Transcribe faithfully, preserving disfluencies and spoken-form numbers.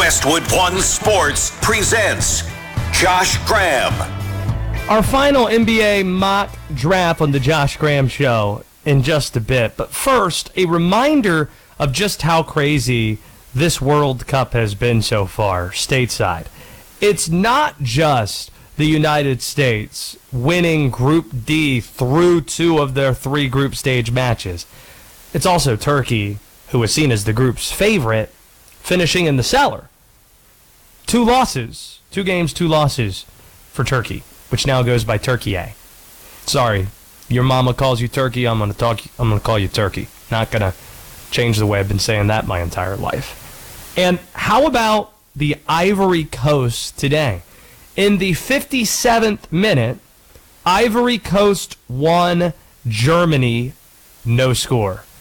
Westwood One Sports presents Josh Graham. Our final N B A mock draft on the Josh Graham Show in just a bit. But first, a reminder of just how crazy this World Cup has been so far, stateside. It's not just the United States winning Group D through two of their three group stage matches. It's also Turkey, who was seen as the group's favorite, finishing in the cellar. Two losses, two games, two losses for Turkey, which now goes by Turkey A. Sorry, your mama calls you Turkey, I'm gonna talk. I'm gonna call you Turkey. Not gonna change the way I've been saying that my entire life. And how about the Ivory Coast today? In the fifty-seventh minute, Ivory Coast won Germany, no score.